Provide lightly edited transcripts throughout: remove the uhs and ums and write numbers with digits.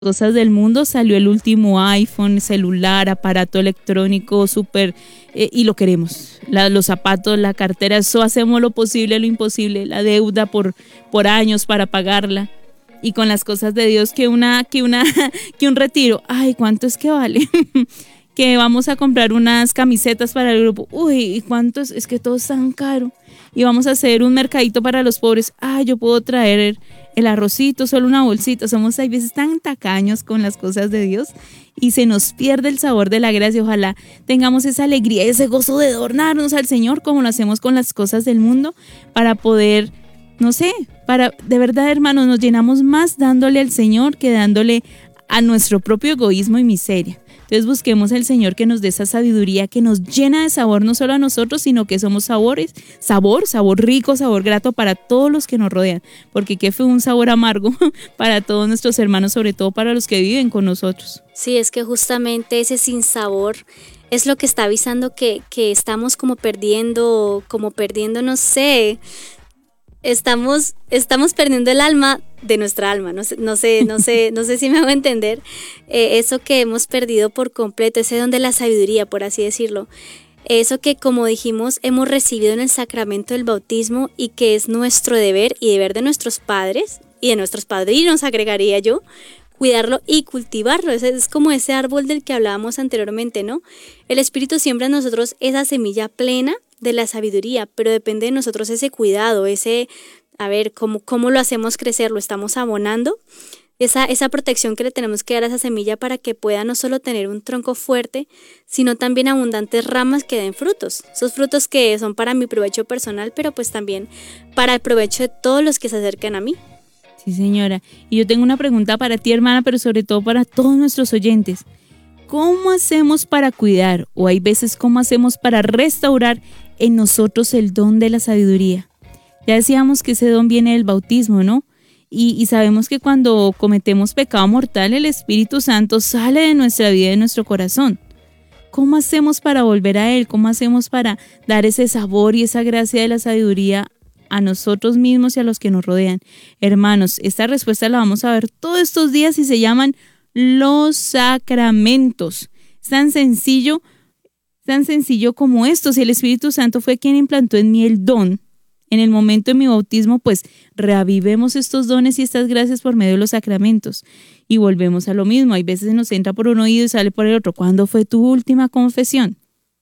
cosas del mundo, salió el último iPhone, celular, aparato electrónico, súper, y lo queremos. Los zapatos, la cartera, eso hacemos lo posible, lo imposible, la deuda por años para pagarla. Y con las cosas de Dios, que un retiro, ay, ¿cuánto es que vale? Que vamos a comprar unas camisetas para el grupo, uy, ¿y cuánto es? Es que todo es tan caro. Y vamos a hacer un mercadito para los pobres, yo puedo traer el arrocito, solo una bolsita. Somos a veces tan tacaños con las cosas de Dios y se nos pierde el sabor de la gracia. Ojalá tengamos esa alegría, ese gozo de adornarnos al Señor como lo hacemos con las cosas del mundo, para poder, no sé, de verdad, hermanos, nos llenamos más dándole al Señor que dándole a nuestro propio egoísmo y miseria. Entonces busquemos al Señor que nos dé esa sabiduría que nos llena de sabor, no solo a nosotros, sino que somos sabor rico, sabor grato para todos los que nos rodean, porque qué fue un sabor amargo para todos nuestros hermanos, sobre todo para los que viven con nosotros. Sí, es que justamente ese sinsabor es lo que está avisando que estamos como perdiendo, no sé, estamos perdiendo el alma de nuestra alma, no sé si me hago entender, eso que hemos perdido por completo, ese don de la sabiduría, por así decirlo, eso que, como dijimos, hemos recibido en el sacramento del bautismo y que es nuestro deber y deber de nuestros padres y de nuestros padrinos, agregaría yo, cuidarlo y cultivarlo. Es como ese árbol del que hablábamos anteriormente, ¿no? El Espíritu siembra en nosotros esa semilla plena de la sabiduría, pero depende de nosotros ese cuidado, cómo lo hacemos crecer, lo estamos abonando, esa protección que le tenemos que dar a esa semilla para que pueda no solo tener un tronco fuerte, sino también abundantes ramas que den frutos, esos frutos que son para mi provecho personal, pero pues también para el provecho de todos los que se acerquen a mí. Sí, señora, y yo tengo una pregunta para ti, hermana, pero sobre todo para todos nuestros oyentes. ¿Cómo hacemos para cuidar, o hay veces cómo hacemos para restaurar en nosotros el don de la sabiduría? Ya decíamos que ese don viene del bautismo, ¿no? Y sabemos que cuando cometemos pecado mortal, el Espíritu Santo sale de nuestra vida y de nuestro corazón. ¿Cómo hacemos para volver a Él? ¿Cómo hacemos para dar ese sabor y esa gracia de la sabiduría a nosotros mismos y a los que nos rodean? Hermanos, esta respuesta la vamos a ver todos estos días y se llaman los sacramentos. Es tan sencillo como esto. Si el Espíritu Santo fue quien implantó en mí el don, en el momento de mi bautismo, pues reavivemos estos dones y estas gracias por medio de los sacramentos. Y volvemos a lo mismo. Hay veces nos entra por un oído y sale por el otro. ¿Cuándo fue tu última confesión?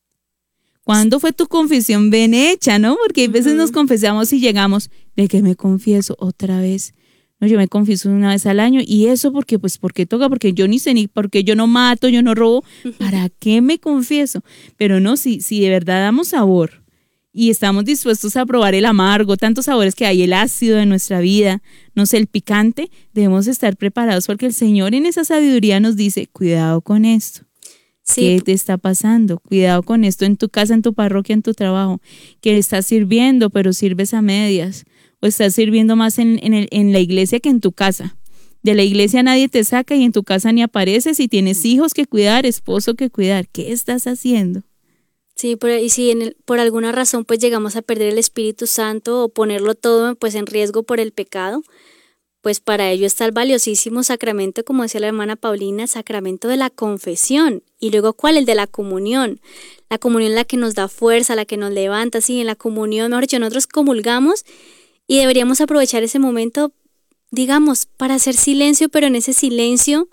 ¿Cuándo fue tu confesión bien hecha, no? Porque hay veces nos confesamos y llegamos, ¿de qué me confieso otra vez? No, yo me confieso una vez al año. ¿Y eso porque toca? Porque yo ni sé, porque yo no mato, yo no robo. ¿Para qué me confieso? Pero no, si de verdad damos sabor y estamos dispuestos a probar el amargo, tantos sabores que hay, el ácido de nuestra vida, no sé, el picante, debemos estar preparados porque el Señor en esa sabiduría nos dice, cuidado con esto. Sí. ¿Qué te está pasando? Cuidado con esto en tu casa, en tu parroquia, en tu trabajo, que estás sirviendo, pero sirves a medias, o estás sirviendo más en la iglesia que en tu casa. De la iglesia nadie te saca y en tu casa ni apareces y tienes hijos que cuidar, esposo que cuidar. ¿Qué estás haciendo? Sí, y si por alguna razón pues llegamos a perder el Espíritu Santo o ponerlo todo pues en riesgo por el pecado, pues para ello está el valiosísimo sacramento, como decía la hermana Paulina, sacramento de la confesión. Y luego, ¿cuál? El de la comunión. La comunión, la que nos da fuerza, la que nos levanta, sí, en la comunión, mejor dicho, nosotros comulgamos y deberíamos aprovechar ese momento, digamos, para hacer silencio, pero en ese silencio,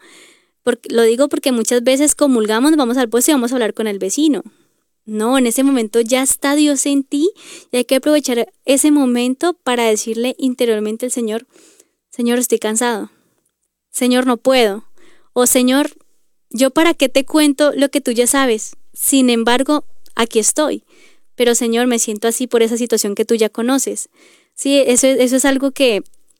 lo digo porque muchas veces comulgamos, vamos al puesto y vamos a hablar con el vecino. No, en ese momento ya está Dios en ti y hay que aprovechar ese momento para decirle interiormente al Señor, Señor, estoy cansado. Señor, no puedo. O Señor, ¿yo para qué te cuento lo que tú ya sabes? Sin embargo, aquí estoy. Pero Señor, me siento así por esa situación que tú ya conoces. Sí, eso es algo que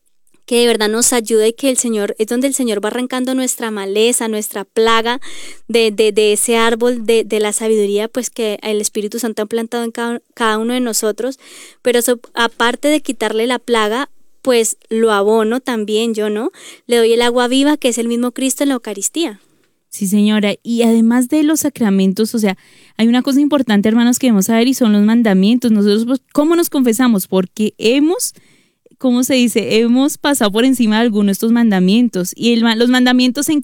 de verdad nos ayuda y que es donde el Señor va arrancando nuestra maleza, nuestra plaga de ese árbol de la sabiduría, pues que el Espíritu Santo ha plantado en cada uno de nosotros. Pero eso, aparte de quitarle la plaga, pues lo abono también yo, ¿no? Le doy el agua viva, que es el mismo Cristo en la Eucaristía. Sí, señora. Y además de los sacramentos, o sea, hay una cosa importante, hermanos, que debemos saber y son los mandamientos. Nosotros, pues, ¿cómo nos confesamos? Porque hemos ¿cómo se dice? Hemos pasado por encima de algunos de estos mandamientos. Y los mandamientos, ¿en